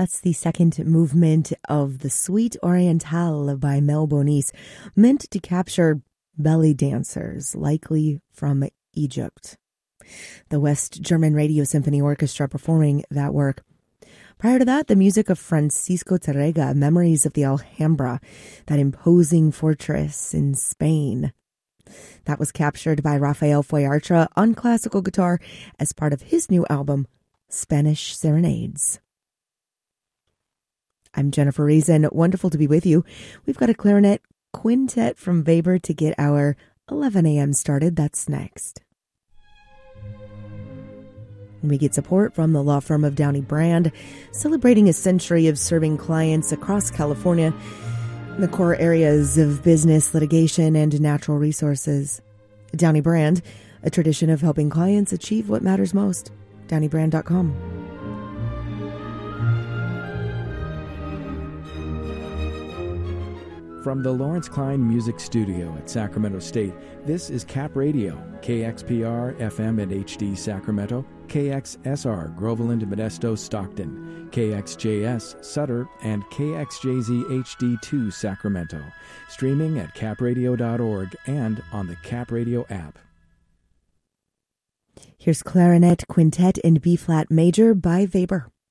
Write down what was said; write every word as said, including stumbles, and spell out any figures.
That's the second movement of the Suite Orientale by Mel Bonis, meant to capture belly dancers, likely from Egypt. The West German Radio Symphony Orchestra performing that work. Prior to that, the music of Francisco Tárrega, Memories of the Alhambra, that imposing fortress in Spain. That was captured by Rafael Foyartra on classical guitar as part of his new album, Spanish Serenades. I'm Jennifer Reason. Wonderful to be with you. We've got a clarinet quintet from Weber to get our eleven a.m. started. That's next. We get support from the law firm of Downey Brand, celebrating a century of serving clients across California in the core areas of business, litigation, and natural resources. Downey Brand, a tradition of helping clients achieve what matters most. downey brand dot com. From the Lawrence Klein Music Studio at Sacramento State, this is Cap Radio, K X P R, F M and H D Sacramento, K X S R, Groveland, Modesto, Stockton, K X J S, Sutter, and K X J Z H D two, Sacramento. Streaming at cap radio dot org and on the Cap Radio app. Here's Clarinet Quintet in B-flat major by Weber.